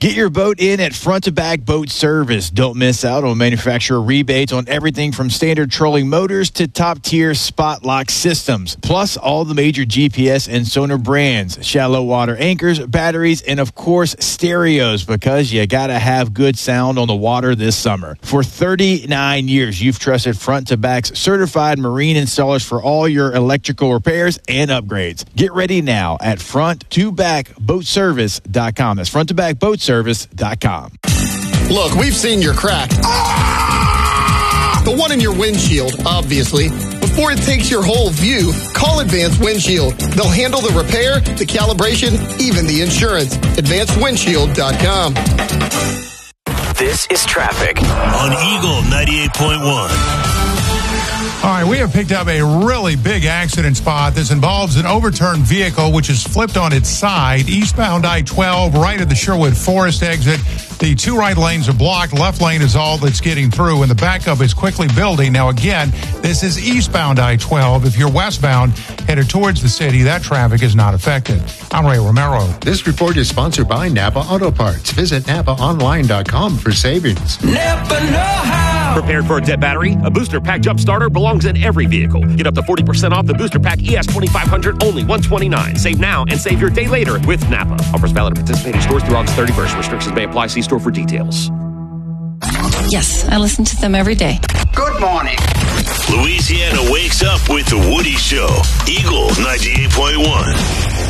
Get your boat in at Front to Back Boat Service. Don't miss out on manufacturer rebates on everything from standard trolling motors to top-tier spot lock systems. Plus, all the major GPS and sonar brands, shallow water anchors, batteries, and of course, stereos, because you gotta have good sound on the water this summer. For 39 years, you've trusted Front to Back's certified marine installers for all your electrical repairs and upgrades. Get ready now at fronttobackboatservice.com. That's fronttobackboatservice.com. Look, we've seen your crack. The one in your windshield, obviously. Before it takes your whole view, call Advanced Windshield. They'll handle the repair, the calibration, even the insurance. AdvancedWindshield.com. This is traffic on Eagle 98.1. All right, we have picked up a really big accident spot. This involves an overturned vehicle which is flipped on its side, eastbound I-12, right at the Sherwood Forest exit. The two right lanes are blocked. Left lane is all that's getting through, and the backup is quickly building. Now, again, this is eastbound I-12. If you're westbound, headed towards the city, that traffic is not affected. I'm Ray Romero. This report is sponsored by Napa Auto Parts. Visit NapaOnline.com for savings. Napa know-how. Prepared for a dead battery? A booster pack jump starter belongs in every vehicle. Get up to 40% off the booster pack ES2500, only $129. Save now and save your day later with Napa. Offers valid at participating stores through August 31st. Restrictions may apply. See store for details. Yes, I listen to them every day. Good morning. Louisiana wakes up with the Woody Show. Eagle 98.1.